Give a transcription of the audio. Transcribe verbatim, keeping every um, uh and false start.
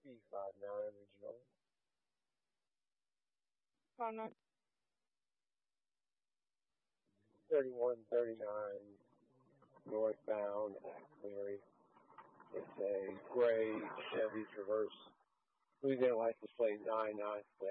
P five nine original. Five nine. thirty-one thirty-nine northbound Cleary. It's a gray Chevy Traverse. Louisiana license plate nine nine